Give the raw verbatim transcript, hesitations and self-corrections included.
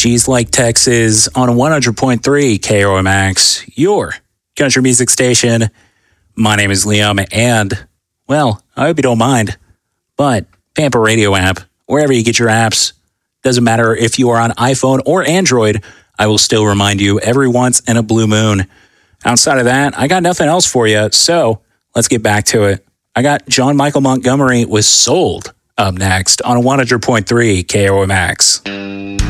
She's Like Texas on one hundred point three K O M X, your country music station. My name is Liam, and, well, I hope you don't mind, but Pampa Radio app, wherever you get your apps, doesn't matter if you are on iPhone or Android, I will still remind you every once in a blue moon. Outside of that, I got nothing else for you, so let's get back to it. I got John Michael Montgomery with Sold up next on one hundred point three K O M X.